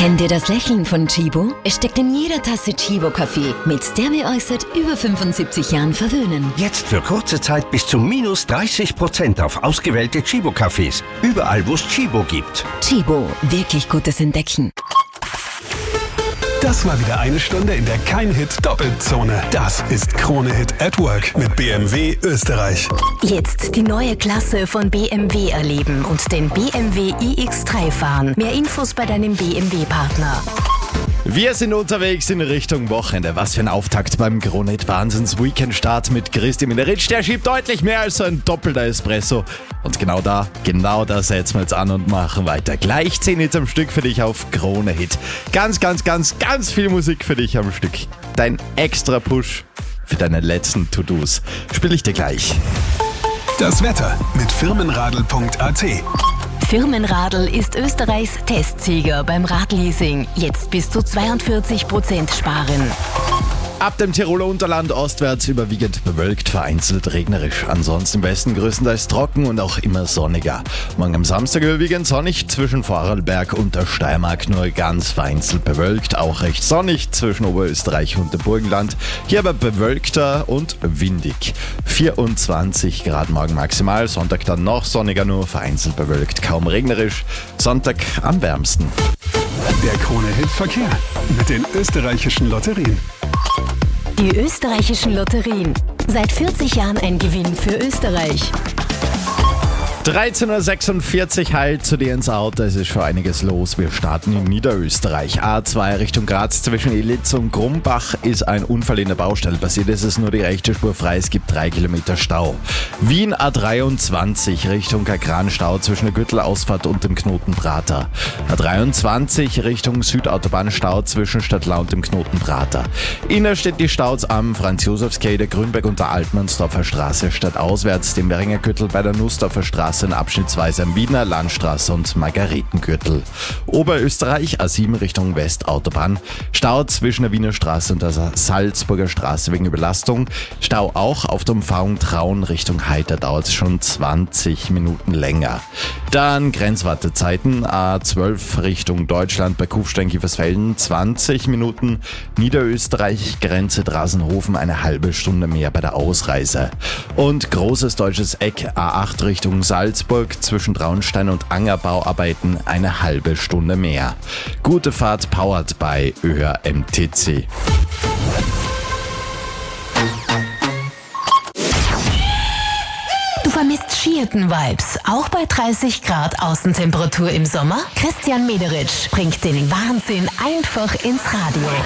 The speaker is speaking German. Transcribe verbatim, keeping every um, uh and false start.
Kennt ihr das Lächeln von Chibo? Es steckt in jeder Tasse Chibo-Kaffee, mit der wir euch seit über fünfundsiebzig Jahren verwöhnen. Jetzt für kurze Zeit bis zu minus dreißig Prozent auf ausgewählte Chibo-Cafés. Überall, wo es Chibo gibt. Chibo, wirklich gutes Entdecken. Das war wieder eine Stunde in der Kein-Hit-Doppelzone. Das ist Krone-Hit at Work mit B M W Österreich. Jetzt die neue Klasse von B M W erleben und den B M W i X drei fahren. Mehr Infos bei deinem B M W-Partner. Wir sind unterwegs in Richtung Wochenende. Was für ein Auftakt beim Krone-Hit Wahnsinns-Weekend-Start mit Christi Minderitsch. Der schiebt deutlich mehr als so ein doppelter Espresso. Und genau da, genau da setzen wir jetzt an und machen weiter. Gleich zehn Hits am Stück für dich auf Krone-Hit. Ganz, ganz, ganz, ganz viel Musik für dich am Stück. Dein extra Push für deine letzten To-Dos spiele ich dir gleich. Das Wetter mit firmenradl punkt a t. Firmenradl ist Österreichs Testsieger beim Radleasing. Jetzt bis zu zweiundvierzig Prozent sparen. Ab dem Tiroler Unterland ostwärts überwiegend bewölkt, vereinzelt regnerisch. Ansonsten im Westen größtenteils trocken und auch immer sonniger. Morgen am Samstag überwiegend sonnig, zwischen Vorarlberg und der Steiermark nur ganz vereinzelt bewölkt. Auch recht sonnig zwischen Oberösterreich und dem Burgenland. Hier aber bewölkter und windig. vierundzwanzig Grad morgen maximal, Sonntag dann noch sonniger, nur vereinzelt bewölkt, kaum regnerisch. Sonntag am wärmsten. Der Krone-Hit Verkehr mit den österreichischen Lotterien. Die österreichischen Lotterien. Seit vierzig Jahren ein Gewinn für Österreich. dreizehn Uhr sechsundvierzig halt zu dir ins Auto, es ist schon einiges los. Wir starten in Niederösterreich. A zwei Richtung Graz zwischen Ilitz und Grumbach ist ein Unfall in der Baustelle passiert. Es ist nur die rechte Spur frei, es gibt drei Kilometer Stau. Wien A dreiundzwanzig Richtung Kakran Stau zwischen der Gürtelausfahrt und dem Knoten Prater. A dreiundzwanzig Richtung Südautobahn Stau zwischen Stadtlau und dem Knoten Prater. Innerstedt die Staus am Franz-Josefs-Quai, der Grünberg und der Altmannsdorfer Straße stadtauswärts, dem Beringer Gürtel bei der Nussdorfer Straße abschnittsweise am Wiener Landstraße und Margaretengürtel. Oberösterreich A sieben Richtung Westautobahn. Stau zwischen der Wiener Straße und der Salzburger Straße wegen Überlastung. Stau auch auf der Umfahrung Traun Richtung Heiter, dauert es schon zwanzig Minuten länger. Dann Grenzwartezeiten. A zwölf Richtung Deutschland bei Kufstein-Kiefersfelden zwanzig Minuten. Niederösterreich Grenze Drasenhofen eine halbe Stunde mehr bei der Ausreise. Und großes deutsches Eck A acht Richtung Salzburg. Salzburg zwischen Traunstein und Angerbauarbeiten eine halbe Stunde mehr. Gute Fahrt powered by Ö H M T C. Du vermisst Skihütten-Vibes, auch bei dreißig Grad Außentemperatur im Sommer? Christian Minderitsch bringt den Wahnsinn einfach ins Radio.